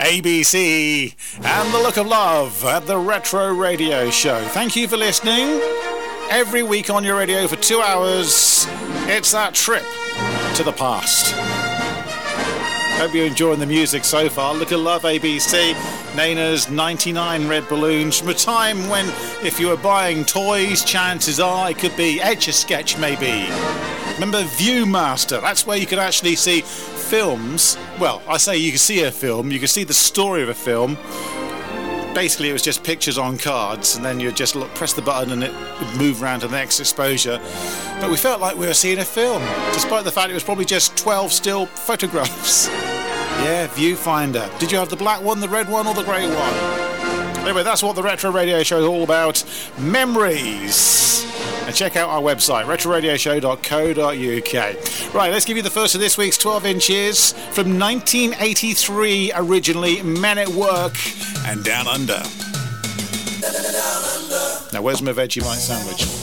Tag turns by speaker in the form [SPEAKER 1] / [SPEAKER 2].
[SPEAKER 1] ABC and The Look of Love at the Retro Radio Show. Thank you for listening. Every week on your radio for 2 hours, it's that trip to the past. Hope you're enjoying the music so far. Look of Love, ABC, Nana's 99 Red Balloons, from a time when if you were buying toys, chances are it could be Etch-a-Sketch maybe. Remember Viewmaster? That's where you could actually see films. Well, I say you could see a film, you could see the story of a film. Basically, it was just pictures on cards, and then you'd just press the button and it would move around to the next exposure. But we felt like we were seeing a film, despite the fact it was probably just 12 still photographs. Yeah, Viewfinder. Did you have the black one, the red one, or the grey one? Anyway, that's what the Retro Radio Show is all about. Memories. And check out our website, retroradioshow.co.uk. Right, let's give you the first of this week's 12 inches from 1983 originally, Men at Work and Down Under. Now, where's my Vegemite sandwich?